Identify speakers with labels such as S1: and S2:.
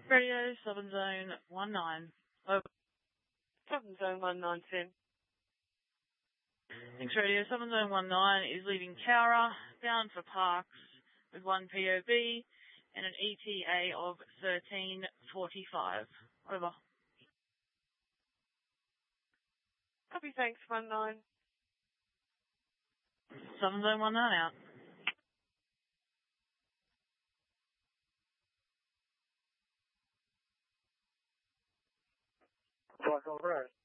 S1: Radio Southern Zone 19. Over.
S2: Southern Zone 19, Tim.
S1: Thanks, Radio Southern Zone 19 is leaving Cowra, bound for Parks, with one POB and an ETA of 13:45. Over.
S2: Copy, thanks, 19.
S1: Southern Zone 19 out.
S3: Black over.